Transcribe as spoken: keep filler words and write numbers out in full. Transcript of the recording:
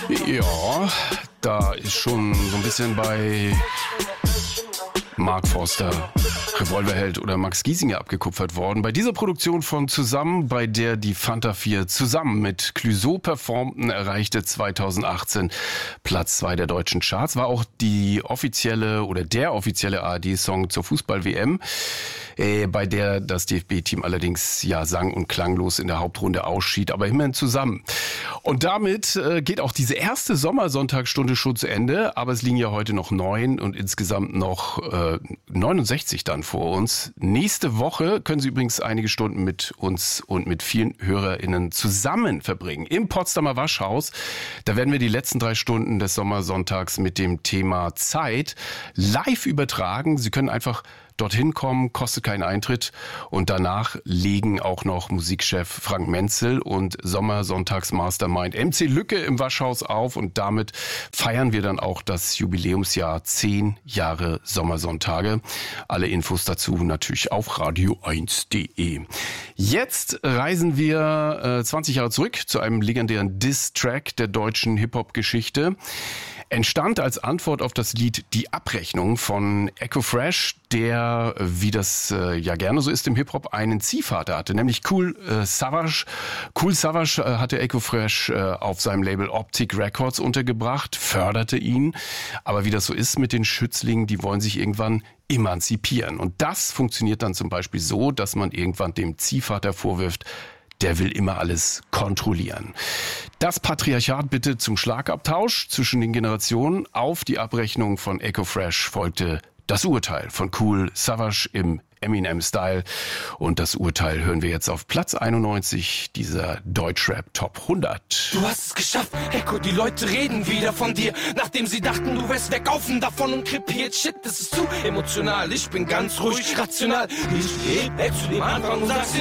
Ja, da ist schon so ein bisschen bei Mark Forster, Revolverheld oder Max Giesinger abgekupfert worden. Bei dieser Produktion von Zusammen, bei der die Fanta vier zusammen mit Clouseau performten, erreichte zweitausendachtzehn Platz zwei der deutschen Charts. War auch die offizielle oder der offizielle A R D-Song zur Fußball-W M, äh, bei der das D F B-Team allerdings ja sang- und klanglos in der Hauptrunde ausschied, aber immerhin zusammen. Und damit äh, geht auch diese erste Sommersonntagsstunde schon zu Ende, aber es liegen ja heute noch neun und insgesamt noch äh, neunundsechzig dann vor uns. Nächste Woche können Sie übrigens einige Stunden mit uns und mit vielen HörerInnen zusammen verbringen im Potsdamer Waschhaus. Da werden wir die letzten drei Stunden des Sommersonntags mit dem Thema Zeit live übertragen. Sie können einfach dorthin kommen, kostet keinen Eintritt, und danach legen auch noch Musikchef Frank Menzel und Sommersonntags-Mastermind M C Lücke im Waschhaus auf, und damit feiern wir dann auch das Jubiläumsjahr zehn Jahre Sommersonntage. Alle Infos dazu natürlich auf radio eins punkt de. Jetzt reisen wir äh, zwanzig Jahre zurück zu einem legendären Diss-Track der deutschen Hip-Hop-Geschichte. Entstand als Antwort auf das Lied Die Abrechnung von Echo Fresh, der, wie das äh, ja gerne so ist im Hip-Hop, einen Ziehvater hatte, nämlich Kool äh, Savas. Kool Savas äh, hatte Echo Fresh äh, auf seinem Label Optic Records untergebracht, förderte ihn. Aber wie das so ist mit den Schützlingen, die wollen sich irgendwann emanzipieren. Und das funktioniert dann zum Beispiel so, dass man irgendwann dem Ziehvater vorwirft, der will immer alles kontrollieren. Das Patriarchat bitte zum Schlagabtausch zwischen den Generationen. Auf die Abrechnung von Echo Fresh folgte das Urteil von Kool Savas im Eminem-Style. Und das Urteil hören wir jetzt auf Platz einundneunzig dieser Deutschrap Top hundert. Du hast es geschafft, Echo, die Leute reden wieder von dir, nachdem sie dachten, du wärst weggaufen davon und krepiert. Shit, das ist zu emotional, ich bin ganz ruhig, rational. Ich geh weg zu dem Anfang und sag's